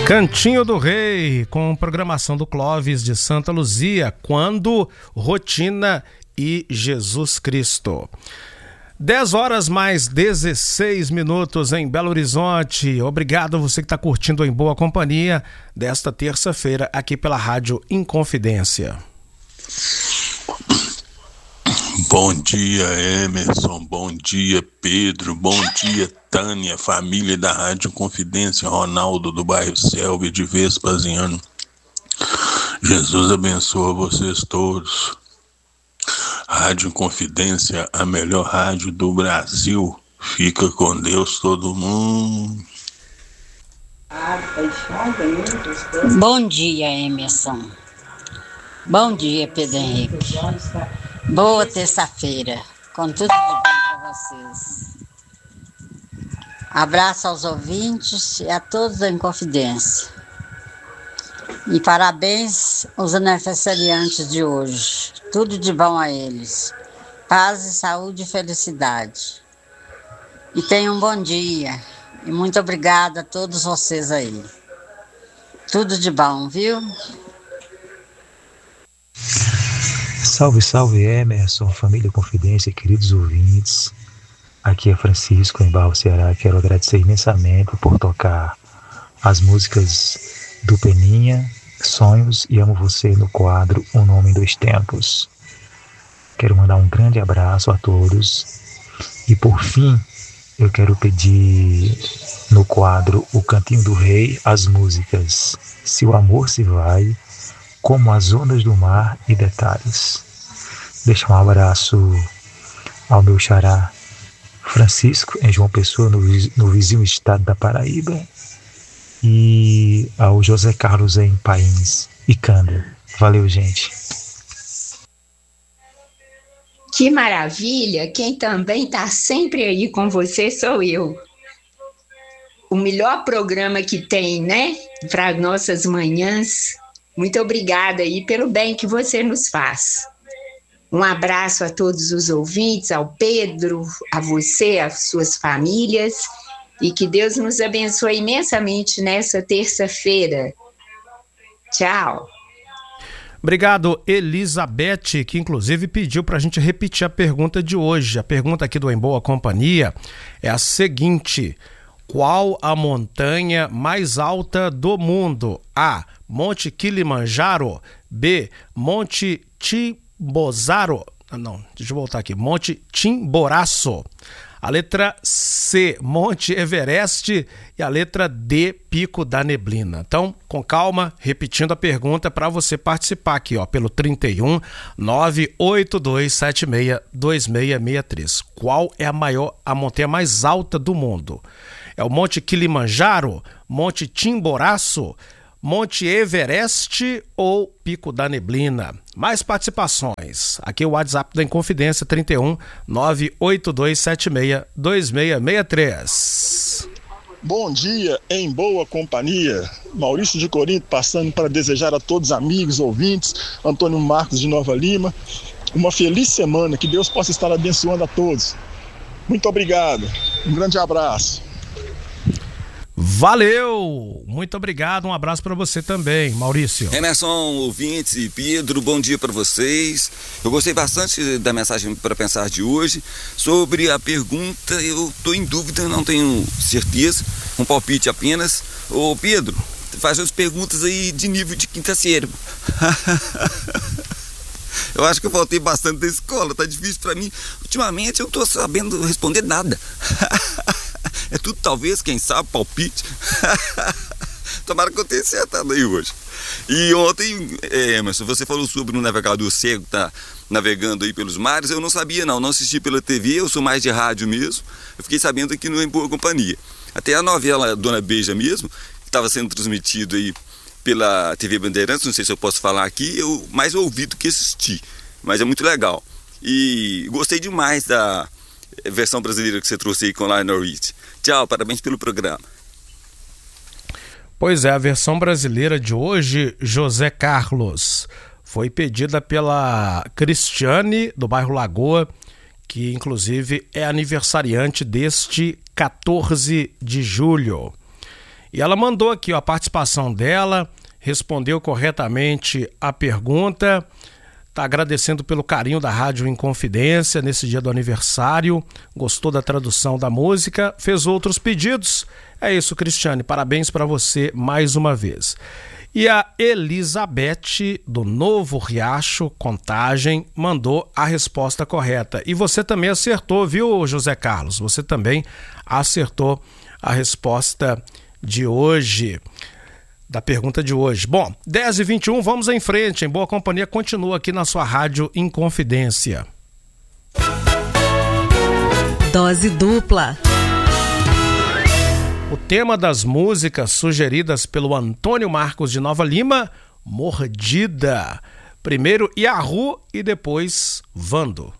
Cantinho do Rei, com programação do Clóvis de Santa Luzia, Quando, Rotina e Jesus Cristo. 10 horas mais 16 minutos em Belo Horizonte. Obrigado a você que está curtindo Em Boa Companhia desta terça-feira aqui pela Rádio Inconfidência. Bom dia, Emerson. Bom dia, Pedro. Bom dia, Tânia, família da Rádio Confidência, Ronaldo do bairro Selva de Vespasiano. Jesus abençoa vocês todos. Rádio Confidência, a melhor rádio do Brasil. Fica com Deus todo mundo. Bom dia, Emerson. Bom dia, Pedro Henrique. Boa terça-feira, com tudo de bom para vocês. Abraço aos ouvintes e a todos da Inconfidência. E parabéns aos aniversariantes de hoje. Tudo de bom a eles. Paz e saúde e felicidade. E tenham um bom dia. E muito obrigada a todos vocês aí. Tudo de bom, viu? Salve, salve, Emerson, família Confidência, queridos ouvintes. Aqui é Francisco, em Barro, Ceará. Quero agradecer imensamente por tocar as músicas do Peninha, Sonhos e Amo Você no quadro Um Nome em Dois Tempos. Quero mandar um grande abraço a todos. E por fim, eu quero pedir no quadro O Cantinho do Rei as músicas Se o Amor Se Vai, Como as Ondas do Mar e Detalhes. Deixa um abraço ao meu xará Francisco, em João Pessoa, no vizinho estado da Paraíba, e ao José Carlos em Pains e Canda. Valeu, gente. Que maravilha! Quem também está sempre aí com você sou eu. O melhor programa que tem, né? Para nossas manhãs. Muito obrigada aí pelo bem que você nos faz. Um abraço a todos os ouvintes, ao Pedro, a você, às suas famílias, e que Deus nos abençoe imensamente nessa terça-feira. Tchau. Obrigado, Elizabeth, que inclusive pediu para a gente repetir a pergunta de hoje. A pergunta aqui do Em Boa Companhia é a seguinte: qual a montanha mais alta do mundo? A. Monte Kilimanjaro. B. Monte Chimboraço. Deixa eu voltar aqui. Monte Chimboraço. A letra C, Monte Everest, e a letra D, Pico da Neblina. Então, com calma, repetindo a pergunta para você participar aqui, ó, pelo 31 98276 2663. Qual é a montanha mais alta do mundo? É o Monte Kilimanjaro, Monte Chimboraço, Monte Everest ou Pico da Neblina? Mais participações. Aqui o WhatsApp da Inconfidência, 31 98276 2663. Bom dia, em boa companhia. Maurício de Corinto passando para desejar a todos amigos, ouvintes, Antônio Marcos de Nova Lima, uma feliz semana, que Deus possa estar abençoando a todos. Muito obrigado, um grande abraço. Valeu! Muito obrigado, um abraço para você também, Maurício. Emerson, ouvintes e Pedro, bom dia para vocês. Eu gostei bastante da mensagem para pensar de hoje. Sobre a pergunta, eu estou em dúvida, não tenho certeza, um palpite apenas. Ô Pedro, faz as perguntas aí de nível de quinta série. Eu acho que eu faltei bastante da escola, tá difícil para mim. Ultimamente eu não tô sabendo responder nada. É tudo talvez, quem sabe, palpite. Tomara que eu tenha acertado aí hoje. E ontem, Emerson, você falou sobre um navegador cego que tá navegando aí pelos mares. Eu não sabia não assisti pela TV, eu sou mais de rádio mesmo. Eu fiquei sabendo aqui no Em Boa Companhia. Até a novela Dona Beija mesmo, que estava sendo transmitido aí pela TV Bandeirantes, não sei se eu posso falar aqui, eu mais ouvi do que assisti. Mas é muito legal. E gostei demais da versão brasileira que você trouxe aí com Lionel Richie. Tchau, parabéns pelo programa. Pois é, a versão brasileira de hoje, José Carlos, foi pedida pela Cristiane, do bairro Lagoa, que inclusive é aniversariante deste 14 de julho. E ela mandou aqui a participação dela, respondeu corretamente a pergunta, está agradecendo pelo carinho da Rádio Inconfidência nesse dia do aniversário, gostou da tradução da música, fez outros pedidos. É isso, Cristiane, parabéns para você mais uma vez. E a Elizabeth, do Novo Riacho, Contagem, mandou a resposta correta. E você também acertou, viu, José Carlos? Você também acertou a resposta de hoje, da pergunta de hoje. Bom, 10h21, vamos em frente. Em Boa Companhia continua aqui na sua Rádio Inconfidência. Dose dupla. O tema das músicas sugeridas pelo Antônio Marcos de Nova Lima, Mordida. Primeiro Yahoo e depois Vando.